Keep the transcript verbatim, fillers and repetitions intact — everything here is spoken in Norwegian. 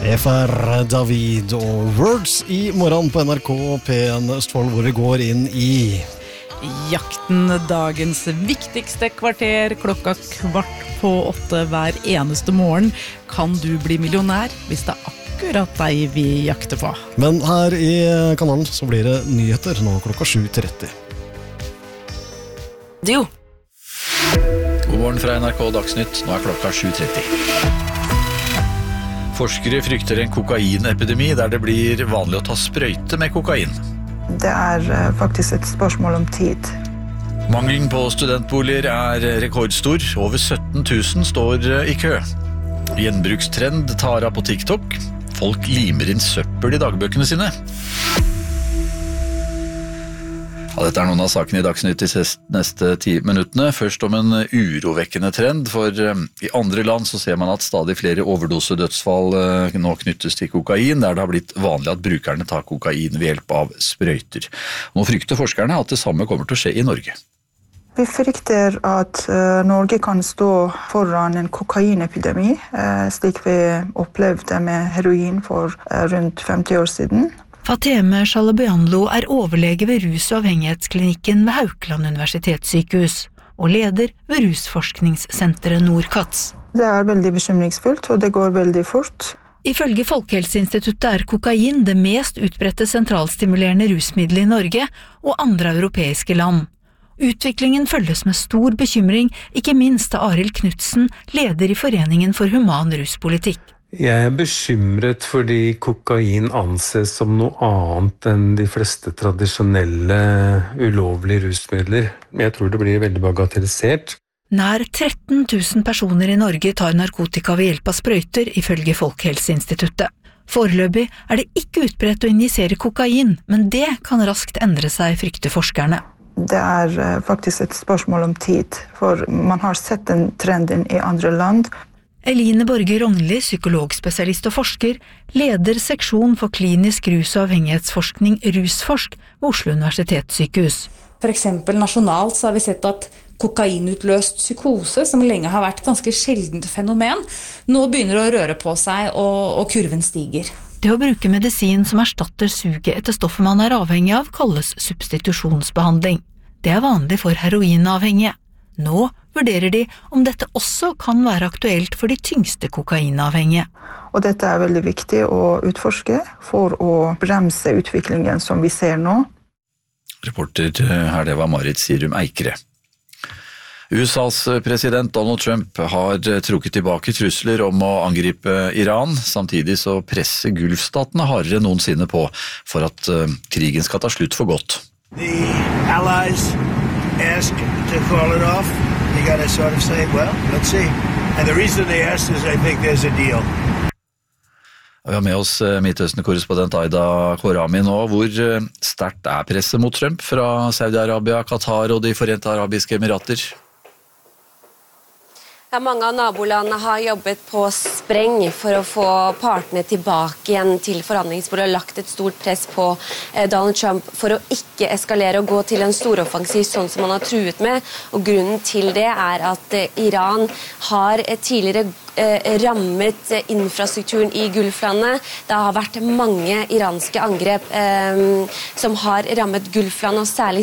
Efer David og Words i morgen på N R K P en Østfold, hvor vi går inn i jakten, dagens viktigste kvarter, klokka kvart på åtte hver eneste morgen. Kan du bli millionær hvis det er akkurat deg vi jakter på? Men her i kanalen så blir det nyheter nå klokka sju tretti. Jo. God morgen fra N R K Dagsnytt, nå er klokka sju tretti. Forskere frykter en kokainepidemi der det blir vanlig å ta sprøyte med kokain. Det er faktisk et spørsmål om tid. Mangelen på studentboliger er rekordstor. Over sytten tusen står i kø. Gjenbrukstrend tar av på TikTok. Folk limer inn søppel i dagbøkene sine. Ja, dette er noen av sakene i Dagsnytt de neste ti minuttene. Først om en urovekkende trend, for i andre land så ser man at stadig flere overdosedødsfall nå knyttes til kokain, der det har blitt vanlig at brukerne tar kokain ved hjelp av sprøyter. Nå frykter forskerne at det samme kommer til å skje i Norge. Vi frykter at Norge kan stå foran en kokainepidemi, slik vi opplevde med heroin for rundt femti år siden. Fateme Shalabianlo er overlege ved rus- og avhengighetsklinikken ved Haukeland universitetssykehus og leder ved rusforskningssenteret Nordkats. Det er veldig bekymringsfullt, og det går veldig fort. Ifølge Folkehelseinstituttet er kokain det mest utbredte sentralstimulerende rusmiddelet i Norge og andre europeiske land. Utviklingen følges med stor bekymring, ikke minst av Arild Knudsen, leder i Foreningen for human ruspolitikk. Jeg er bekymret fordi kokain anses som noe annet enn de fleste tradisjonelle ulovlige rusmidler. Jeg tror det blir veldig bagatellisert. Nær tretten tusen personer i Norge tar narkotika ved hjelp av sprøyter, ifølge Folkehelseinstituttet. Foreløpig er det ikke utbredt å injisere kokain, men det kan raskt endre seg, frykter forskerne. Det er faktisk et spørsmål om tid, for man har sett den trenden i andre land. Eline Borge Rognli, psykologspesialist og forsker, leder seksjon for klinisk rus- og avhengighetsforskning Rusforsk ved Oslo universitetssykehus. For eksempel nasjonalt så har vi sett at kokainutløst psykose, som lenge har vært ganske sjeldent fenomen, nå begynner å røre på seg, og, og kurven stiger. Det å bruke medisin som erstatter suget etter stoffet man er avhengig av, kalles substitusjonsbehandling. Det er vanlig for heroinavhengige. Nå vurderer de om dette også kan være aktuelt for de tyngste kokainavhengige. Og dette er veldig viktig å utforske for å bremse utviklingen som vi ser nå. Reporter her, det var Marit Sirum Eikere. U S A's president Donald Trump har trukket tilbake trusler om å angripe Iran. Samtidig så presser Gulfstatene hardere enn noensinne på for at krigen skal ta slutt for godt. The allies ask to call it off. You got to sort of say, well, let's see. And the reason they asked is I think there's a deal. Vi har med oss Midtøsten-korrespondent Aida Khorami nå. Hvor sterkt er presset mot Trump fra Saudi-Arabia, Qatar og de Forente Arabiske Emirater? Ja, mange av nabolandene har jobbet på spreng for å få partene tilbake igjen til forhandlingsbordet og lagt et stort press på eh, Donald Trump for å ikke eskalere og gå til en storoffensiv sånn som han har truet med. Og grunnen til det er at eh, Iran har eh, tidligere eh, rammet eh, infrastrukturen i Gulflandet. Det har vært mange iranske angrep eh, som har rammet Gulflandet, og særlig